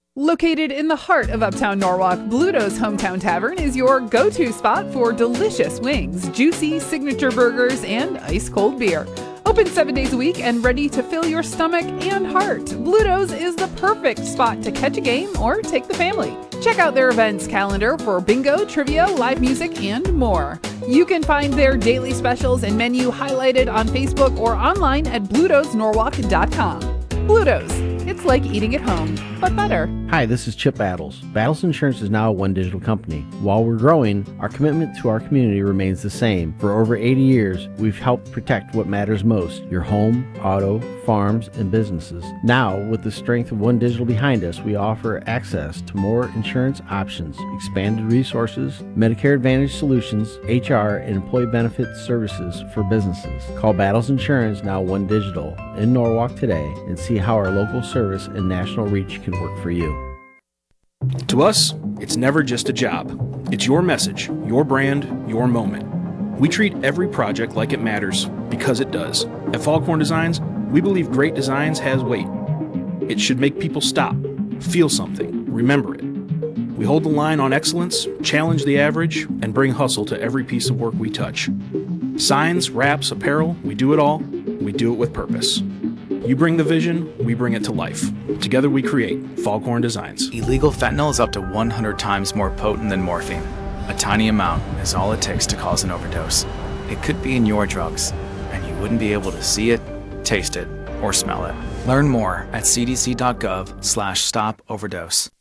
Located in the heart of Uptown Norwalk, Bluto's Hometown Tavern is your go-to spot for delicious wings, juicy signature burgers, and ice-cold beer. Open 7 days a week and ready to fill your stomach and heart, Bluto's is the perfect spot to catch a game or take the family. Check out their events calendar for bingo, trivia, live music, and more. You can find their daily specials and menu highlighted on Facebook or online at blutosnorwalk.com. Bluto's. It's like eating at home, but better. Hi, this is Chip Battles. Battles Insurance is now a One Digital company. While we're growing, our commitment to our community remains the same. For over 80 years, we've helped protect what matters most, your home, auto, farms, and businesses. Now, with the strength of One Digital behind us, we offer access to more insurance options, expanded resources, Medicare Advantage solutions, HR, and employee benefit services for businesses. Call Battles Insurance, now One Digital, in Norwalk today and see how our local service and national reach can work for you. To us, it's never just a job. It's your message, your brand, your moment. We treat every project like it matters, because it does. At Foghorn Designs, we believe great designs has weight. It should make people stop, feel something, remember it. We hold the line on excellence, challenge the average, and bring hustle to every piece of work we touch. Signs, wraps, apparel, we do it all. We do it with purpose. You bring the vision, we bring it to life. Together we create Foghorn Designs. Illegal fentanyl is up to 100 times more potent than morphine. A tiny amount is all it takes to cause an overdose. It could be in your drugs, and you wouldn't be able to see it, taste it, or smell it. Learn more at cdc.gov/stop overdose.